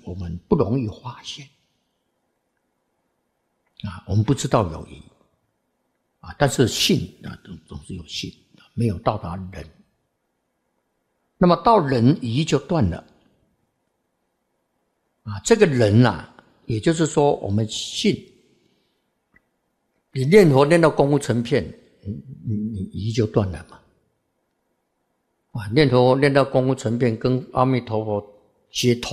我们不容易发现我们不知道有疑但是信总是有信没有到达人。那么到人疑就断了这个人也就是说我们信，你念佛念到功夫成片，你疑就断了嘛。念佛念到功夫成片，跟阿弥陀佛接通。